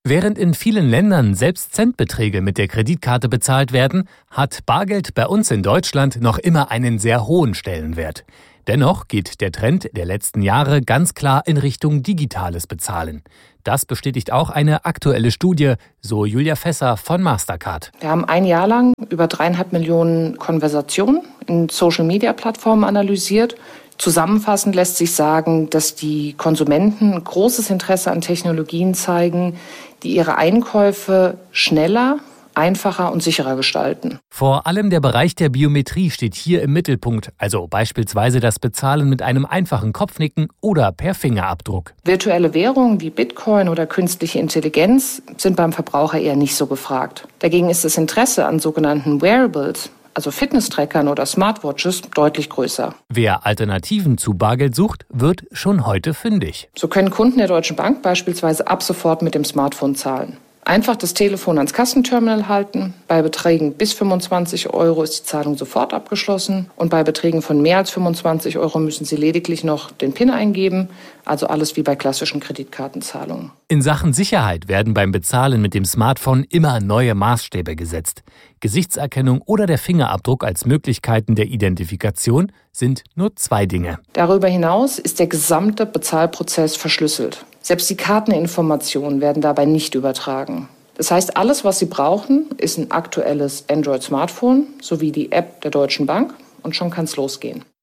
Während in vielen Ländern selbst Centbeträge mit der Kreditkarte bezahlt werden, hat Bargeld bei uns in Deutschland noch immer einen sehr hohen Stellenwert. Dennoch geht der Trend der letzten Jahre ganz klar in Richtung digitales Bezahlen. Das bestätigt auch eine aktuelle Studie, so Julia Fässer von Mastercard. Wir haben ein Jahr lang über 3,5 Millionen Konversationen in Social-Media-Plattformen analysiert. Zusammenfassend lässt sich sagen, dass die Konsumenten großes Interesse an Technologien zeigen, die ihre Einkäufe schneller, einfacher und sicherer gestalten. Vor allem der Bereich der Biometrie steht hier im Mittelpunkt, also beispielsweise das Bezahlen mit einem einfachen Kopfnicken oder per Fingerabdruck. Virtuelle Währungen wie Bitcoin oder künstliche Intelligenz sind beim Verbraucher eher nicht so gefragt. Dagegen ist das Interesse an sogenannten Wearables, also Fitness-Trackern oder Smartwatches, deutlich größer. Wer Alternativen zu Bargeld sucht, wird schon heute fündig. So können Kunden der Deutschen Bank beispielsweise ab sofort mit dem Smartphone zahlen. Einfach das Telefon ans Kassenterminal halten. Bei Beträgen bis 25 € ist die Zahlung sofort abgeschlossen. Und bei Beträgen von mehr als 25 € müssen Sie lediglich noch den PIN eingeben. Also alles wie bei klassischen Kreditkartenzahlungen. In Sachen Sicherheit werden beim Bezahlen mit dem Smartphone immer neue Maßstäbe gesetzt. Gesichtserkennung oder der Fingerabdruck als Möglichkeiten der Identifikation sind nur 2 Dinge. Darüber hinaus ist der gesamte Bezahlprozess verschlüsselt. Selbst die Karteninformationen werden dabei nicht übertragen. Das heißt, alles, was Sie brauchen, ist ein aktuelles Android-Smartphone sowie die App der Deutschen Bank und schon kann es losgehen.